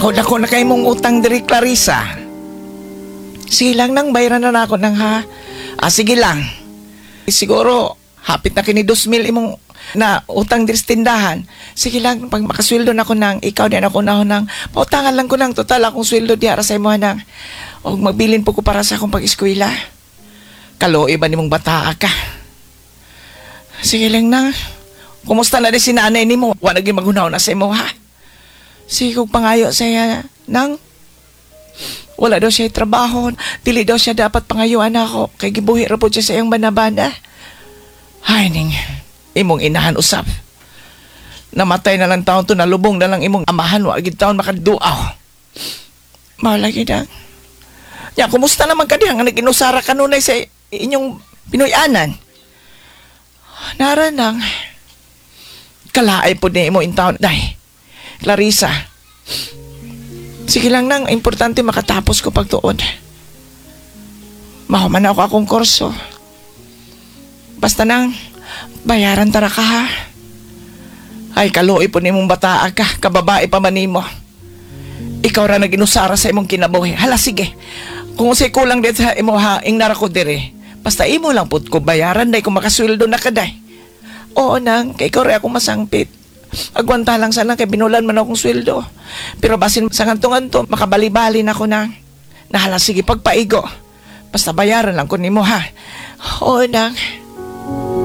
Dako-dako na kay mong utang diri, Clarissa. Sige lang nang bayaran na ako nang ha. Sige lang. Siguro, hapit na kini 2,000 imong na utang diri sa tindahan. Sige lang, pag makasweldo na ko nang, ikaw din ako na nang, pautangan lang ko nang total akong sweldo diara sa imo nang. O magbilin po ko para sa akong pag-eskwela. Kaloy ba nimong bata ka? Sige lang na. Kumusta na din si nanay ni mo? Wa naging magunaw na sa imo ha? Sige kong pangayo saya nang. Wala daw siya trabaho. Dili daw siya dapat pangayuan ako. Kay gibuhi ra po siya sa iyang banabana. Hay ning, imong inahan usap. Namatay na lang taon to, nalubong na lang imong amahan. Wa gid taon makaduaw. Malagi na. Ya, kumusta naman ka diha nga nag-inusara kanunay sa inyong Pinoy-anan? Naranang. Kalaay po ni imo in taon. Day, Clarissa. Sige lang nang, importante makatapos ko pagtuon. Mahuman ako akong kurso. Basta nang, bayaran tara ka ha. Ay, kaluoy po ni mong bata ka, kababae pa man nimo. Ikaw ra naginusara sa imong kinabuhi. Hala, sige. Kung usay kulang din sa imo ha, ing nara ko dire. Basta imo lang po ko bayaran, day kung makasweldo na ka day. Oo nang, kay ikaw rin akong masangpit. Agwanta lang sana kay binulan man akong sweldo. Pero basin sa ganto-ganto, makabali-bali na ako nang. Nahala, sige, pagpaigo. Basta bayaran lang ko nimo ha. Oo nang.